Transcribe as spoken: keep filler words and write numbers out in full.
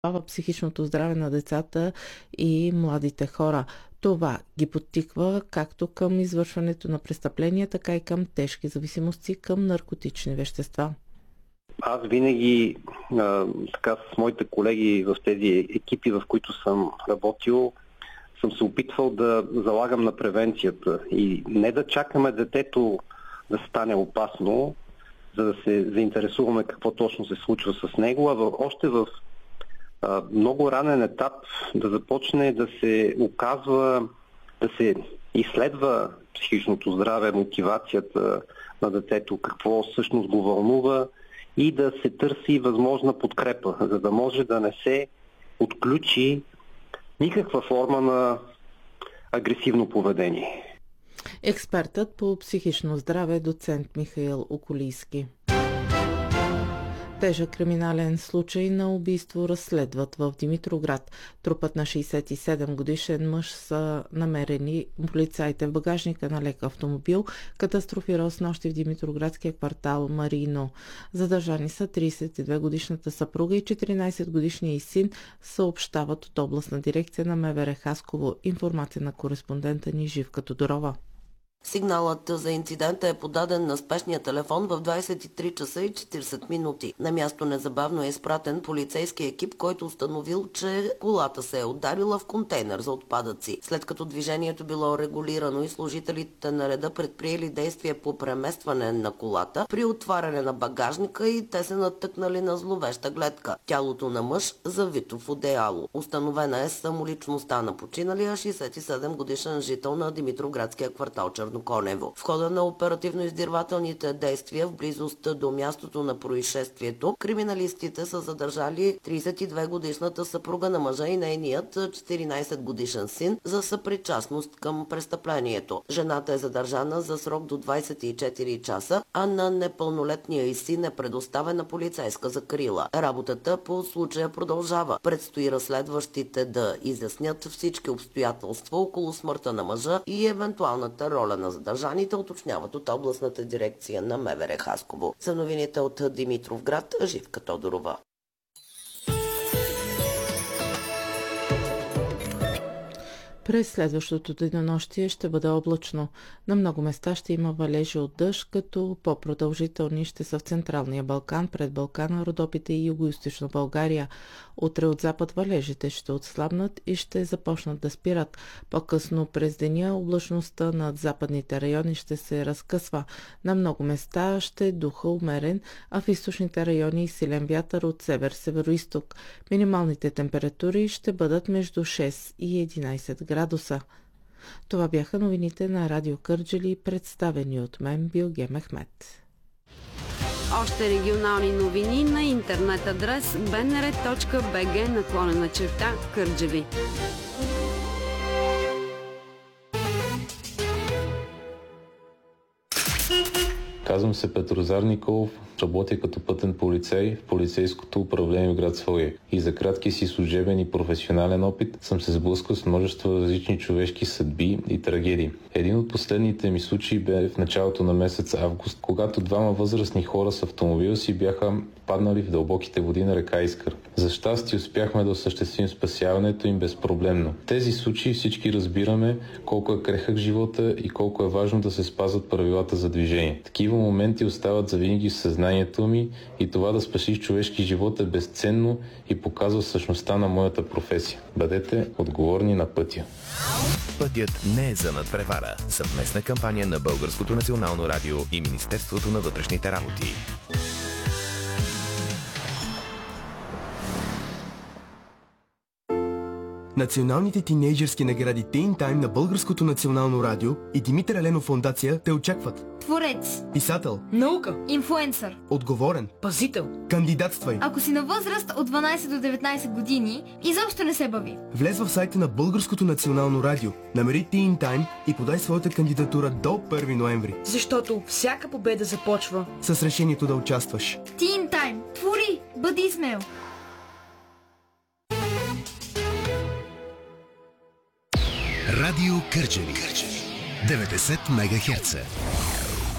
психичното здраве на децата и младите хора. Това ги подтиква както към извършването на престъпления, така и към тежки зависимости към наркотични вещества. Аз винаги а, така с моите колеги в тези екипи, в които съм работил, съм се опитвал да залагам на превенцията и не да чакаме детето да стане опасно, за да се заинтересуваме какво точно се случва с него, а в, още в а, много ранен етап да започне да се оказва, да се изследва психичното здраве, мотивацията на детето, какво всъщност го вълнува и да се търси възможна подкрепа, за да може да не се отключи никаква форма на агресивно поведение. Експертът по психично здраве доцент Михаил Околийски. Тежък криминален случай на убийство разследват в Димитровград. Трупът на шейсет и седем годишен мъж са намерени полицаите в багажника на лек автомобил, катастрофирал снощи в Димитровградския квартал Марино. Задържани са трийсет и две годишната съпруга и четиринайсет годишния й син, съобщават от областна дирекция на МВР Хасково. Информация на кореспондента ни Живка Тодорова. Сигналът за инцидента е подаден на спешния телефон в двайсет и три часа и четирийсет минути. На място незабавно е изпратен полицейски екип, който установил, че колата се е ударила в контейнер за отпадъци. След като движението било регулирано и служителите на реда предприели действия по преместване на колата, при отваряне на багажника и те се натъкнали на зловеща гледка. Тялото на мъж завито в одеяло. Установена е самоличността на починалия шейсет и седем годишен жител на Димитровградския квартал Черноконево. В хода на оперативно-издирвателните действия в близост до мястото на происшествието, криминалистите са задържали трийсет и две годишната съпруга на мъжа и нейният четиринайсет годишен син за съпричастност към престъплението. Жената е задържана за срок до двайсет и четири часа, а на непълнолетния й син е предоставена полицейска закрила. Работата по случая продължава. Предстои разследващите да изяснят всички обстоятелства около смъртта на мъжа и евентуалната роля на задържаните, уточняват от областната дирекция на МВР Хасково. За новините от Димитровград, Живка Тодорова. През следващото денонощие ще бъде облачно. На много места ще има валежи от дъжд, като по-продължителни ще са в Централния Балкан, пред Балкана, Родопите и Югоизточна България. Утре от запад валежите ще отслабнат и ще започнат да спират. По-късно през деня облачността над западните райони ще се разкъсва. На много места ще е духа умерен, а в източните райони силен вятър от север-североизток. Минималните температури ще бъдат между шест и единайсет градуса. Това бяха новините на Радио Кърджали, представени от мен Билге Мехмет. Още регионални новини на интернет адрес би ен ар точка би джи наклонена черта Кърджали. Казвам се Петрозар Николов, работя като пътен полицай в полицейското управление в град Своге. И за краткия си служебен и професионален опит съм се сблъскал с множество различни човешки съдби и трагедии. Един от последните ми случаи бе в началото на месец август, когато двама възрастни хора с автомобил си бяха паднали в дълбоките води на река Искър. За щастие успяхме да осъществим спасяването им безпроблемно. В тези случаи всички разбираме колко е крехък живота и колко е важно да се спазват правилата за движение. Такива моменти остават завинаги в съзнанието ми и това да спасиш човешки живот е безценно и показва същността на моята професия. Бъдете отговорни на пътя. Пътят не е за надпревара. Съвместна кампания на Българското национално радио и Министерството на вътрешните работи. Националните тинейджърски награди Teen Time на Българското национално радио и Димитър Еленов фондация те очакват. Творец, писател, наука, инфлуенсър, отговорен, пазител. Кандидатствай. Ако си на възраст от дванайсет до деветнайсет години, изобщо не се бави. Влез в сайта на Българското национално радио, намери Teen Time и подай своята кандидатура до първи ноември. Защото всяка победа започва с решението да участваш. Teen Time. Твори, бъди смел. Радио Кърджали. деветдесет мегахерца.